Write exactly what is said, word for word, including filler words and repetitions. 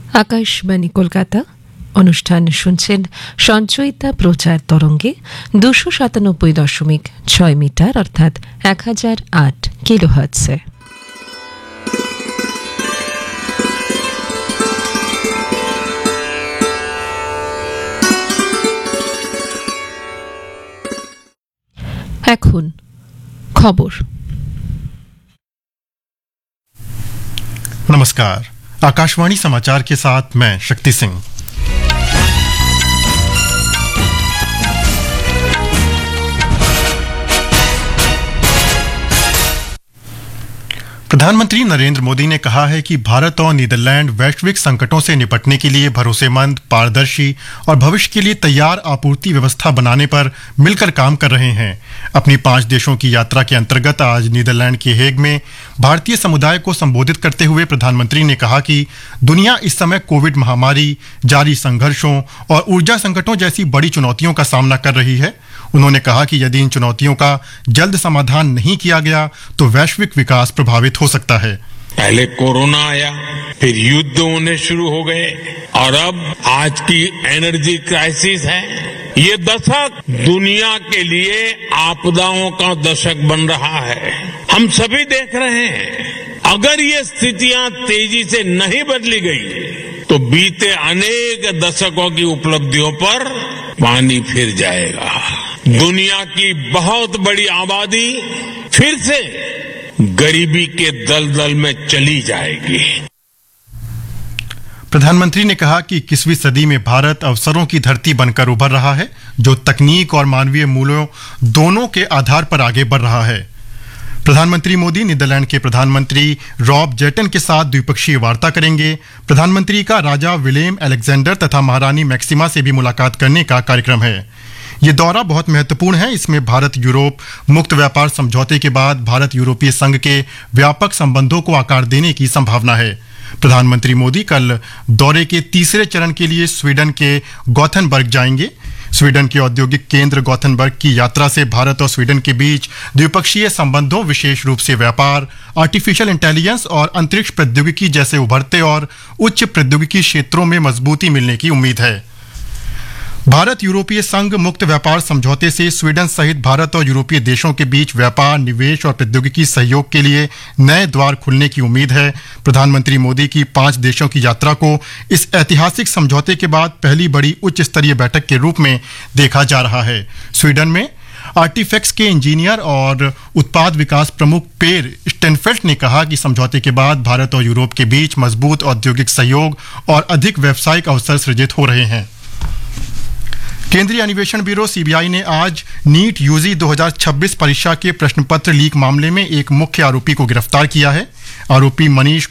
আকাশবাণী কলকাতা অনুষ্ঠান শুনছেন সঞ্চয়িতা প্রচার তরঙ্গে দুশো সাতানব্বই দশমিক ছয় মিটার অর্থাৎ এক হাজার আট কিলোহার্টজে। এখন খবর। नमस्कार, आकाशवाणी समाचार के साथ मैं शक्ति सिंह। प्रधानमंत्री नरेंद्र मोदी ने कहा है कि भारत और नीदरलैंड वैश्विक संकटों से निपटने के लिए भरोसेमंद, पारदर्शी और भविष्य के लिए तैयार आपूर्ति व्यवस्था बनाने पर मिलकर काम कर रहे हैं। अपनी पांच देशों की यात्रा के अंतर्गत आज नीदरलैंड के हेग में भारतीय समुदाय को संबोधित करते हुए प्रधानमंत्री ने कहा कि दुनिया इस समय कोविड महामारी, जारी संघर्षों और ऊर्जा संकटों जैसी बड़ी चुनौतियों का सामना कर रही है। उन्होंने कहा कि यदि इन चुनौतियों का जल्द समाधान नहीं किया गया तो वैश्विक विकास प्रभावित हो सकता है। पहले कोरोना आया, फिर युद्ध होने शुरू हो गए और अब आज की एनर्जी क्राइसिस है। ये दशक दुनिया के लिए आपदाओं का दशक बन रहा है। हम सभी देख रहे हैं, अगर ये स्थितियां तेजी से नहीं बदली गई तो बीते अनेक दशकों की उपलब्धियों पर पानी फिर जाएगा। दुनिया की बहुत बड़ी आबादी फिर से गरीबी के दलदल में चली जाएगी। प्रधानमंत्री ने कहा कि इक्कीसवीं सदी में भारत अवसरों की धरती बनकर उभर रहा है, जो तकनीक और मानवीय मूल्यों दोनों के आधार पर आगे बढ़ रहा है। प्रधानमंत्री मोदी नीदरलैंड के प्रधानमंत्री रॉब जेटन के साथ द्विपक्षीय वार्ता करेंगे। प्रधानमंत्री का राजा विलेम अलेक्जेंडर तथा महारानी मैक्सिमा से भी मुलाकात करने का कार्यक्रम है। ये दौरा बहुत महत्वपूर्ण है। इसमें भारत यूरोप मुक्त व्यापार समझौते के बाद भारत यूरोपीय संघ के व्यापक संबंधों को आकार देने की संभावना है। प्रधानमंत्री मोदी कल दौरे के तीसरे चरण के लिए स्वीडन के गॉथेनबर्ग जाएंगे। स्वीडन के औद्योगिक केंद्र गॉथेनबर्ग की यात्रा से भारत और स्वीडन के बीच द्विपक्षीय संबंधों, विशेष रूप से व्यापार, आर्टिफिशियल इंटेलिजेंस और अंतरिक्ष प्रौद्योगिकी जैसे उभरते और उच्च प्रौद्योगिकी क्षेत्रों में मजबूती मिलने की उम्मीद है। भारत यूरोपीय संघ मुक्त व्यापार समझौते से स्वीडन सहित भारत और यूरोपीय देशों के बीच व्यापार, निवेश और प्रौद्योगिकी सहयोग के लिए नए द्वार खुलने की उम्मीद है। प्रधानमंत्री मोदी की पांच देशों की यात्रा को इस ऐतिहासिक समझौते के बाद पहली बड़ी उच्च स्तरीय बैठक के रूप में देखा जा रहा है। स्वीडन में आर्टिफैक्स के इंजीनियर और उत्पाद विकास प्रमुख पेर स्टेनफेल्ट ने कहा कि समझौते के बाद भारत और यूरोप के बीच मजबूत औद्योगिक सहयोग और अधिक व्यावसायिक अवसर सृजित हो रहे हैं। केंद्रीय अन्वेषण ब्यूरो सीबीआई ने आज नीट यूजी दो हज़ार छब्बीस परीक्षा के प्रश्न पत्र लीक मामले में एक मुख्य आरोपी को गिरफ्तार किया है। आरोपी मनीष